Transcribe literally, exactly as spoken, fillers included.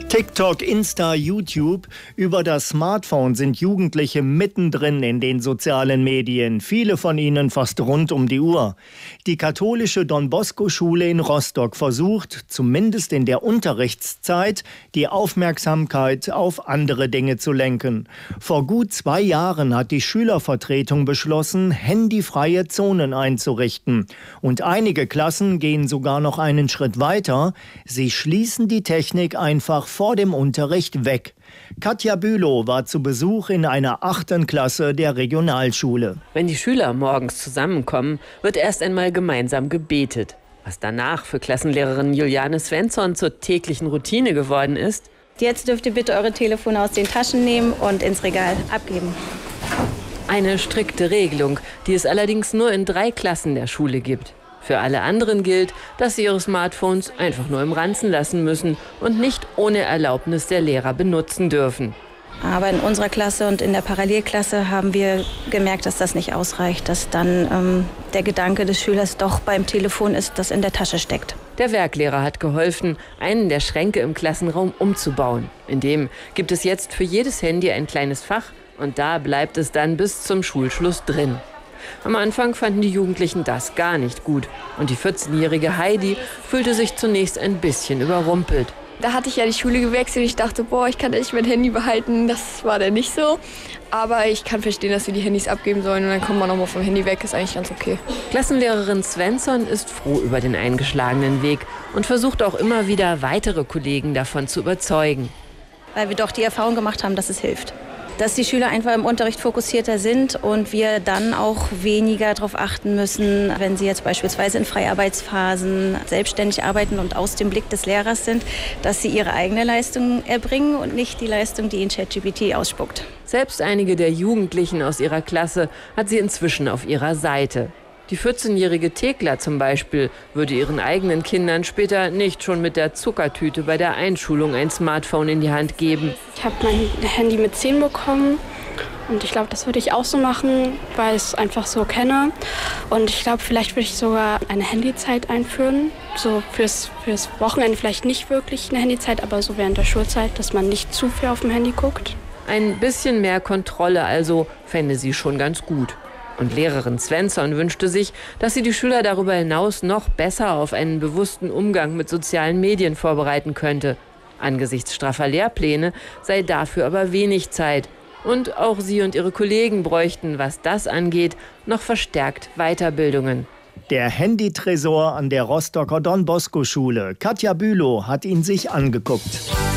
TikTok, Insta, YouTube. Über das Smartphone sind Jugendliche mittendrin in den sozialen Medien. Viele von ihnen fast rund um die Uhr. Die katholische Don-Bosco-Schule in Rostock versucht, zumindest in der Unterrichtszeit, die Aufmerksamkeit auf andere Dinge zu lenken. Vor gut zwei Jahren hat die Schülervertretung beschlossen, handyfreie Zonen einzurichten. Und einige Klassen gehen sogar noch einen Schritt weiter. Sie schließen die Technik einfach vor dem Unterricht weg. Katja Bülow war zu Besuch in einer achten Klasse der Regionalschule. Wenn die Schüler morgens zusammenkommen, wird erst einmal gemeinsam gebetet. Was danach für Klassenlehrerin Juliane Svensson zur täglichen Routine geworden ist. Jetzt dürft ihr bitte eure Telefone aus den Taschen nehmen und ins Regal abgeben. Eine strikte Regelung, die es allerdings nur in drei Klassen der Schule gibt. Für alle anderen gilt, dass sie ihre Smartphones einfach nur im Ranzen lassen müssen und nicht ohne Erlaubnis der Lehrer benutzen dürfen. Aber in unserer Klasse und in der Parallelklasse haben wir gemerkt, dass das nicht ausreicht, dass dann ähm, der Gedanke des Schülers doch beim Telefon ist, das in der Tasche steckt. Der Werklehrer hat geholfen, einen der Schränke im Klassenraum umzubauen. In dem gibt es jetzt für jedes Handy ein kleines Fach und da bleibt es dann bis zum Schulschluss drin. Am Anfang fanden die Jugendlichen das gar nicht gut. Und die vierzehnjährige Heidi fühlte sich zunächst ein bisschen überrumpelt. Da hatte ich ja die Schule gewechselt. Ich dachte, boah, ich kann echt mein Handy behalten. Das war dann nicht so. Aber ich kann verstehen, dass sie die Handys abgeben sollen. Und dann kommt man nochmal vom Handy weg. Ist eigentlich ganz okay. Klassenlehrerin Svensson ist froh über den eingeschlagenen Weg und versucht auch immer wieder, weitere Kollegen davon zu überzeugen. Weil wir doch die Erfahrung gemacht haben, dass es hilft. Dass die Schüler einfach im Unterricht fokussierter sind und wir dann auch weniger darauf achten müssen, wenn sie jetzt beispielsweise in Freiarbeitsphasen selbstständig arbeiten und aus dem Blick des Lehrers sind, dass sie ihre eigene Leistung erbringen und nicht die Leistung, die ihnen ChatGPT ausspuckt. Selbst einige der Jugendlichen aus ihrer Klasse hat sie inzwischen auf ihrer Seite. Die vierzehnjährige Thekla zum Beispiel würde ihren eigenen Kindern später nicht schon mit der Zuckertüte bei der Einschulung ein Smartphone in die Hand geben. Ich habe mein Handy mit zehn bekommen und ich glaube, das würde ich auch so machen, weil ich es einfach so kenne. Und ich glaube, vielleicht würde ich sogar eine Handyzeit einführen. So fürs, fürs Wochenende vielleicht nicht wirklich eine Handyzeit, aber so während der Schulzeit, dass man nicht zu viel auf dem Handy guckt. Ein bisschen mehr Kontrolle also fände sie schon ganz gut. Und Lehrerin Svensson wünschte sich, dass sie die Schüler darüber hinaus noch besser auf einen bewussten Umgang mit sozialen Medien vorbereiten könnte. Angesichts straffer Lehrpläne sei dafür aber wenig Zeit. Und auch sie und ihre Kollegen bräuchten, was das angeht, noch verstärkt Weiterbildungen. Der Handytresor an der Rostocker Don-Bosco-Schule. Katja Bülow hat ihn sich angeguckt.